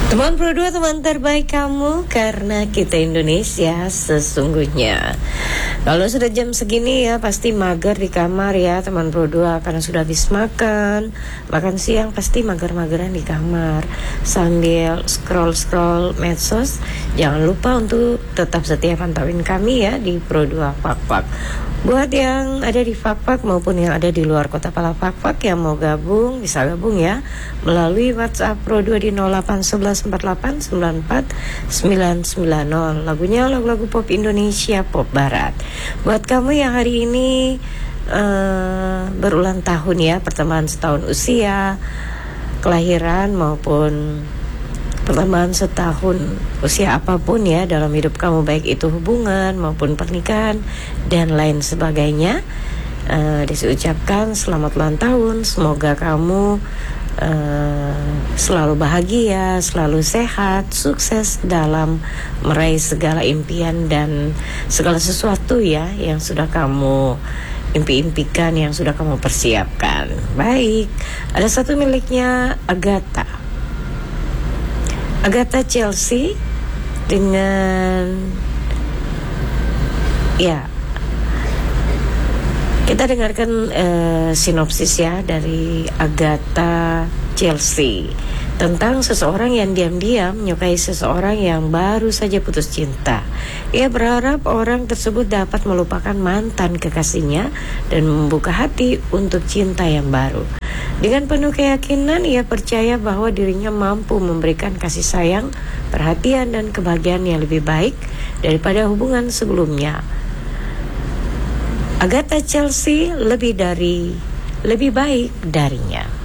Teman Pro 2, teman terbaik kamu, karena kita Indonesia sesungguhnya. Kalau sudah jam segini ya pasti mager di kamar ya teman Pro 2, karena sudah habis makan siang pasti mager-mageran di kamar sambil scroll medsos. Jangan lupa untuk tetap setia pantauin kami ya di Pro 2 Pak. Buat yang ada di Fakfak maupun yang ada di luar kota Pala Fakfak yang mau gabung, bisa gabung ya melalui WhatsApp Pro 2 di 0811489490. Lagunya lagu-lagu pop Indonesia, pop barat. Buat kamu yang hari ini berulang tahun ya, pertambahan setahun usia kelahiran maupun pertambahan setahun usia apapun ya dalam hidup kamu, baik itu hubungan maupun pernikahan dan lain sebagainya, diucapkan selamat ulang tahun. Semoga kamu selalu bahagia, selalu sehat, sukses dalam meraih segala impian dan segala sesuatu ya yang sudah kamu impikan, yang sudah kamu persiapkan. Baik, ada satu miliknya Agatha Chelsea dengan ya, kita dengarkan sinopsis ya dari Agatha Chelsea tentang seseorang yang diam-diam menyukai seseorang yang baru saja putus cinta. Ia berharap orang tersebut dapat melupakan mantan kekasihnya dan membuka hati untuk cinta yang baru. Dengan penuh keyakinan, ia percaya bahwa dirinya mampu memberikan kasih sayang, perhatian, dan kebahagiaan yang lebih baik daripada hubungan sebelumnya. Agatha Chelsea lebih baik darinya.